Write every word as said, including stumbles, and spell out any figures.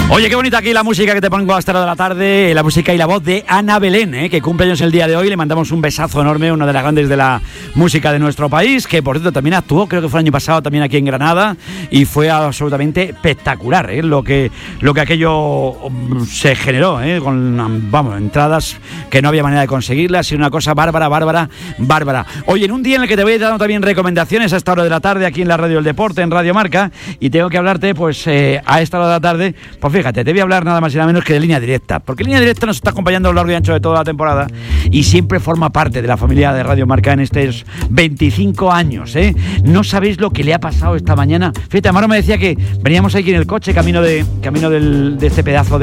Oye, qué bonita aquí la música que te pongo a esta hora de la tarde, la música y la voz de Ana Belén, ¿eh? que cumple años el día de hoy. Le mandamos un besazo enorme, una de las grandes de la música de nuestro país, que por cierto también actuó, creo que fue el año pasado también aquí en Granada, y fue absolutamente espectacular, ¿eh? lo que lo que aquello se generó, ¿eh? con, vamos, entradas que no había manera de conseguirlas, y una cosa bárbara, bárbara, bárbara. Oye, en un día en el que te voy a ir dando también recomendaciones a esta hora de la tarde aquí en la Radio del Deporte, en Radio Marca, y tengo que hablarte, pues, eh, a esta hora de la tarde, pues fíjate, te voy a hablar nada más y nada menos que de Línea Directa, porque Línea Directa nos está acompañando a lo largo y ancho de toda la temporada y siempre forma parte de la familia de Radio Marca en estos veinticinco años, ¿eh? No sabéis lo que le ha pasado esta mañana. Fíjate, Amaro me decía que veníamos aquí en el coche camino de camino del, de este pedazo de